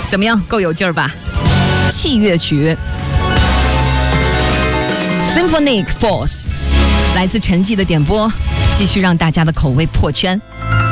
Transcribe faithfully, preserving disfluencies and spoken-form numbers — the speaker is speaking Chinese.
怎么样，够有劲儿吧？器乐曲 Symphonic Force 来自陈记的点播，继续让大家的口味破圈。